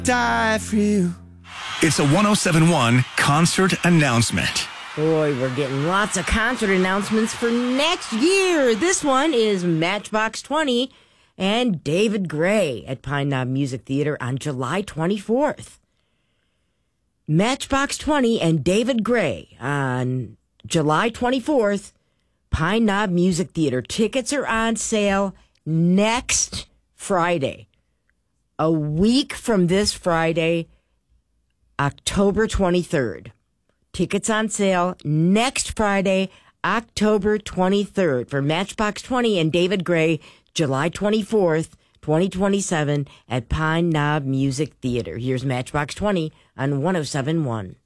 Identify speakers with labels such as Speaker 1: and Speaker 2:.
Speaker 1: Die for you.
Speaker 2: It's a 1071 concert announcement.
Speaker 3: Boy, we're getting lots of concert announcements for next year. This one is Matchbox 20 and David Gray at Pine Knob Music Theater on July 24th. Matchbox 20 and David Gray on July 24th, Pine Knob Music Theater. Tickets are on sale next Friday. A week from this Friday, October 23rd. Tickets on sale next Friday, October 23rd for Matchbox 20 and David Gray, July 24th, 2027 at Pine Knob Music Theater. Here's Matchbox 20 on 1071.